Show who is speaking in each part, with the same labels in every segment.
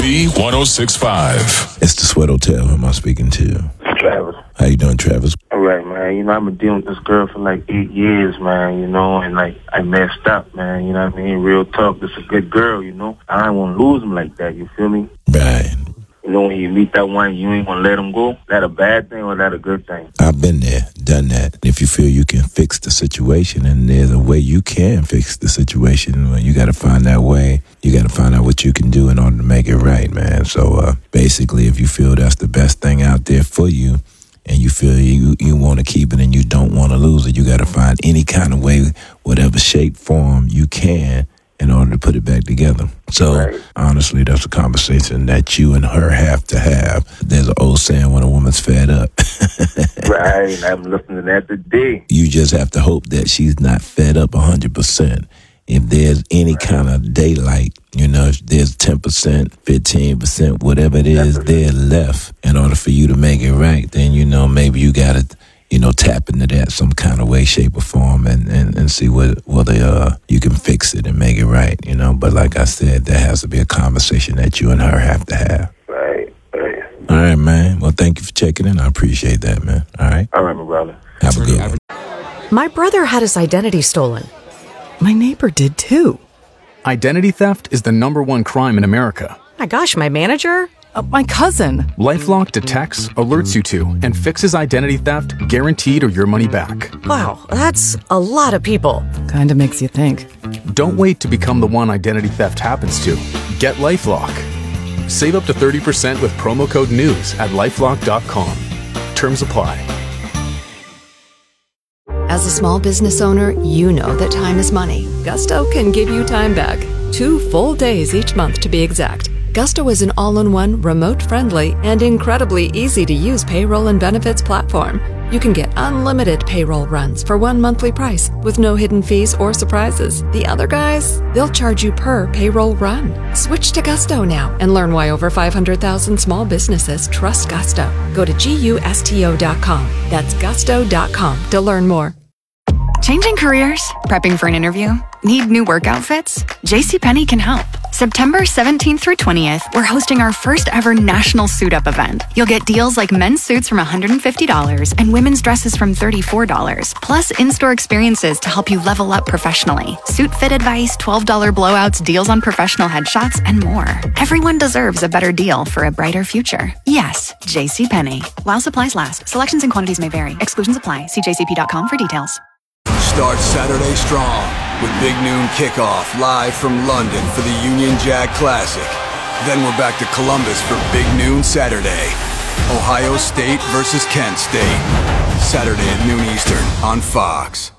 Speaker 1: Z106.5.
Speaker 2: It's the Sweat Hotel. Who am I speaking to?
Speaker 3: Travis.
Speaker 2: How you doing, Travis?
Speaker 3: All right, man. I've been dealing with this girl for like 8 years, man, and I messed up, man, you know what I mean? Real talk. This is a good girl, I don't want to lose him like that, you feel me?
Speaker 2: Right.
Speaker 3: When you meet that one, you ain't want to let him go. That a bad thing or that a good thing?
Speaker 2: I've been there, done that. If you feel you can fix the situation and there's a way you can fix the situation, well, you got to find that way. You got to find out what you can do in order to make it right, man. So basically, if you feel that's the best thing out there for you and you feel you want to keep it and you don't want to lose it, you got to find any kind of way, whatever shape, form you can, in order to put it back together. So,
Speaker 3: right.
Speaker 2: Honestly, that's a conversation that you and her have to have. There's an old saying when a woman's fed up.
Speaker 3: Right, I'm listening to that today.
Speaker 2: You just have to hope that she's not fed up 100%. If there's any kind of daylight, if there's 10%, 15%, whatever it is there left, in order for you to make it right, then, maybe you got to, tap into that some kind of way, shape, or form and see whether you can fix it and make it right, But like I said, there has to be a conversation that you and her have to have.
Speaker 3: Right.
Speaker 2: All right, man. Well, thank you for checking in. I appreciate that, man. All right?
Speaker 3: All right, my brother.
Speaker 2: Have a good one.
Speaker 4: My brother had his identity stolen.
Speaker 5: My neighbor did too.
Speaker 6: Identity theft is the #1 crime in America.
Speaker 4: My gosh, my manager?
Speaker 5: My cousin.
Speaker 6: LifeLock detects, alerts you to, and fixes identity theft guaranteed or your money back.
Speaker 4: Wow, that's a lot of people.
Speaker 5: Kinda makes you think.
Speaker 6: Don't wait to become the one identity theft happens to. Get LifeLock. Save up to 30% with promo code NEWS at LifeLock.com. Terms apply.
Speaker 7: As a small business owner, you know that time is money. Gusto can give you time back. 2 full days each month to be exact. Gusto is an all-in-one, remote-friendly, and incredibly easy-to-use payroll and benefits platform. You can get unlimited payroll runs for one monthly price with no hidden fees or surprises. The other guys, they'll charge you per payroll run. Switch to Gusto now and learn why over 500,000 small businesses trust Gusto. Go to GUSTO.com. That's gusto.com to learn more.
Speaker 8: Changing careers? Prepping for an interview? Need new work outfits? JCPenney can help. September 17th through 20th, we're hosting our first ever national suit up event. You'll get deals like men's suits from $150 and women's dresses from $34, plus in-store experiences to help you level up professionally. Suit fit advice, $12 blowouts, deals on professional headshots, and more. Everyone deserves a better deal for a brighter future. Yes, JCPenney. While supplies last, selections and quantities may vary. Exclusions apply. See jcp.com for details.
Speaker 9: Start Saturday strong with Big Noon Kickoff live from London for the Union Jack Classic. Then we're back to Columbus for Big Noon Saturday. Ohio State versus Kent State. Saturday at noon Eastern on Fox.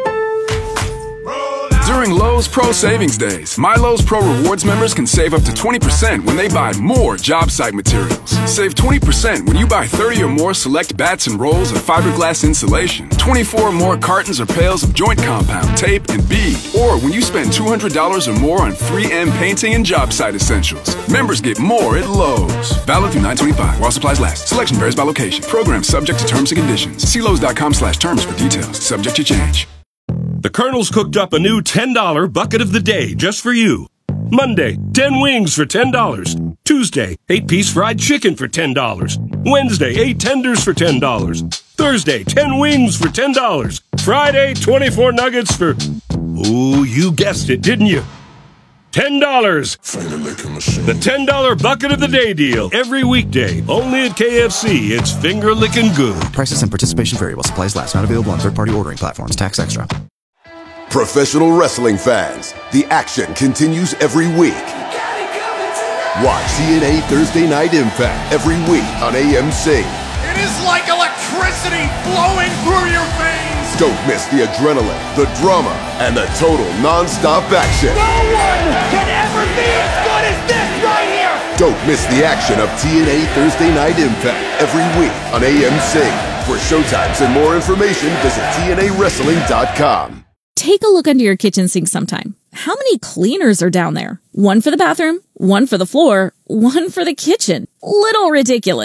Speaker 10: During Lowe's Pro Savings Days, My Lowe's Pro Rewards members can save up to 20% when they buy more job site materials. Save 20% when you buy 30 or more select bats and rolls of fiberglass insulation, 24 or more cartons or pails of joint compound, tape, and bead, or when you spend $200 or more on 3M painting and job site essentials. Members get more at Lowe's. Valid through 9/25 while supplies last. Selection varies by location. Program subject to terms and conditions. See Lowe's.com/terms for details. Subject to change.
Speaker 11: The Colonel's cooked up a new $10 bucket of the day just for you. Monday, 10 wings for $10. Tuesday, 8-piece fried chicken for $10. Wednesday, 8 tenders for $10. Thursday, 10 wings for $10. Friday, 24 nuggets for... Ooh, you guessed it, didn't you? $10. The $10 bucket of the day deal. Every weekday, only at KFC. It's finger-licking good.
Speaker 12: Prices and participation vary while supplies last. Not available on third-party ordering platforms. Tax extra.
Speaker 13: Professional wrestling fans, the action continues every week. Watch TNA Thursday Night Impact every week on AMC.
Speaker 14: It is like electricity flowing through your veins.
Speaker 13: Don't miss the adrenaline, the drama, and the total non-stop action.
Speaker 14: No one can ever be as good as this right here.
Speaker 13: Don't miss the action of TNA Thursday Night Impact every week on AMC. For showtimes and more information, visit TNAWrestling.com.
Speaker 15: Take a look under your kitchen sink sometime. How many cleaners are down there? One for the bathroom, one for the floor, one for the kitchen. Little ridiculous.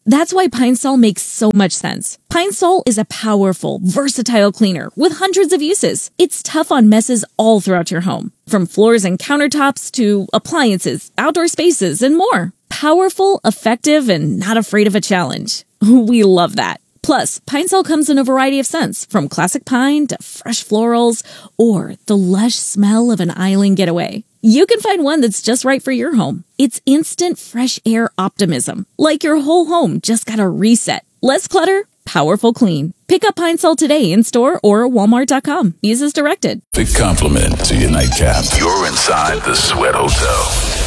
Speaker 15: That's why Pine Sol makes so much sense. Pine Sol is a powerful, versatile cleaner with hundreds of uses. It's tough on messes all throughout your home, from floors and countertops to appliances, outdoor spaces, and more. Powerful, effective, and not afraid of a challenge. We love that. Plus, Pine Sol comes in a variety of scents, from classic pine to fresh florals, or the lush smell of an island getaway. You can find one that's just right for your home. It's instant fresh air optimism, like your whole home just got a reset. Less clutter, powerful clean. Pick up Pine Sol today in store or Walmart.com. Use as directed.
Speaker 1: Big compliment to your nightcap. You're inside the Sweat Hotel.